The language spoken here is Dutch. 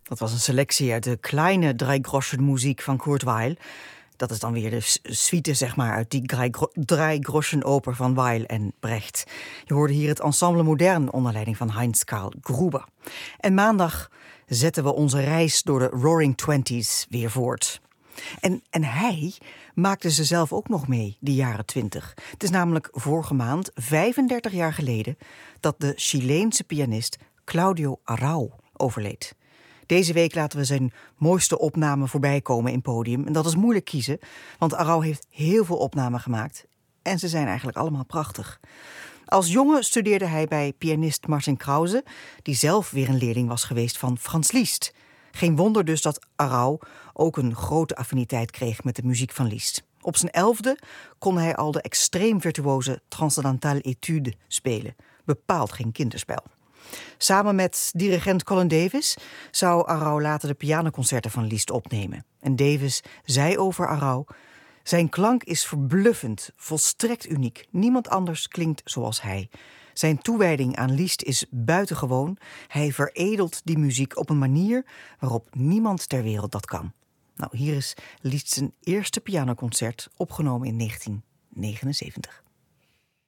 Dat was een selectie uit de kleine Dreigroschenmuziek van Kurt Weill. Dat is dan weer de suite, zeg maar, uit die Dreigroschenoper van Weill en Brecht. Je hoorde hier het Ensemble Modern onder leiding van Heinz Karl Gruber. En maandag zetten we onze reis door de Roaring Twenties weer voort. En hij maakte ze zelf ook nog mee, die jaren 20. Het is namelijk vorige maand, 35 jaar geleden, dat de Chileense pianist Claudio Arrau overleed. Deze week laten we zijn mooiste opnamen voorbij komen in Podium. En dat is moeilijk kiezen, want Arrau heeft heel veel opnamen gemaakt. En ze zijn eigenlijk allemaal prachtig. Als jongen studeerde hij bij pianist Martin Krause, die zelf weer een leerling was geweest van Franz Liszt. Geen wonder dus dat Arrau ook een grote affiniteit kreeg met de muziek van Liszt. Op zijn 11e kon hij al de extreem virtuoze Transcendentale Etude spelen. Bepaald geen kinderspel. Samen met dirigent Colin Davis zou Arrau later de pianoconcerten van Liszt opnemen. En Davis zei over Arrau: zijn klank is verbluffend, volstrekt uniek. Niemand anders klinkt zoals hij. Zijn toewijding aan Liszt is buitengewoon. Hij veredelt die muziek op een manier waarop niemand ter wereld dat kan. Nou, hier is Liszt zijn eerste pianoconcert, opgenomen in 1979.